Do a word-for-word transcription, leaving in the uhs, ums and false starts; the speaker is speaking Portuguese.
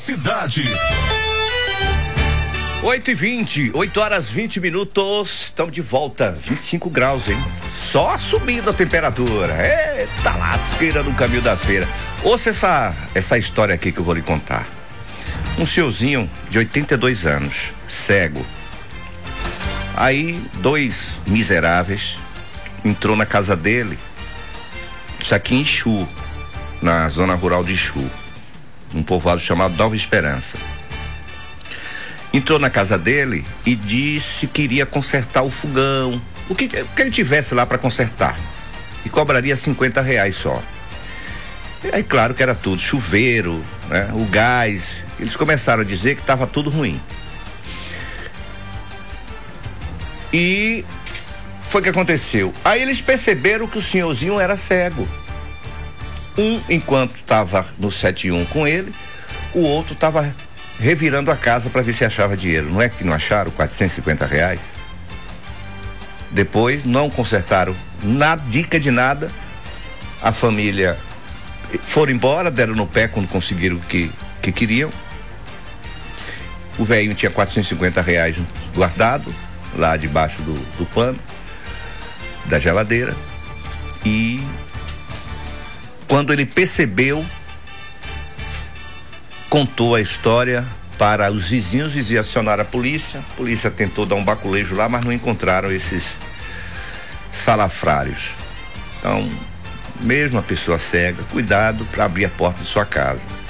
Cidade. oito e vinte, oito horas vinte minutos. Estamos de volta. vinte e cinco graus, hein? Só subindo a temperatura. Eita lasqueira no caminho da feira. Ouça essa, essa história aqui que eu vou lhe contar. Um senhorzinho de oitenta e dois anos, cego. Aí, dois miseráveis entrou na casa dele, isso aqui em Exu, na zona rural de Exu, um povoado chamado Nova Esperança. Entrou na casa dele e disse que iria consertar o fogão, o que, o que ele tivesse lá para consertar, e cobraria cinquenta reais só. E aí, claro que era tudo, chuveiro, né, o gás. Eles começaram a dizer que estava tudo ruim. E foi o que aconteceu. Aí eles perceberam que o senhorzinho era cego. Um, enquanto estava no sete e um com ele, o outro estava revirando a casa para ver se achava dinheiro. Não é que não acharam quatrocentos e cinquenta reais? Depois não consertaram na dica de nada. A família foram embora, deram no pé quando conseguiram o que, que queriam. O velhinho tinha quatrocentos e cinquenta reais guardado lá debaixo do, do pano da geladeira, e quando ele percebeu, contou a história para os vizinhos. Os vizinhos acionaram a polícia. A polícia tentou dar um baculejo lá, mas não encontraram esses salafrários. Então, mesmo a pessoa cega, cuidado para abrir a porta de sua casa.